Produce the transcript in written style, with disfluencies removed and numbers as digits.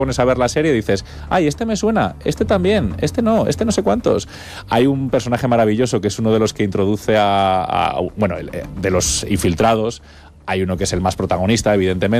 pones a ver la serie y dices, ay, este me suena, este también, este no sé cuántos. Hay un personaje maravilloso que es uno de los que introduce de los infiltrados. Hay uno que es el más protagonista, evidentemente.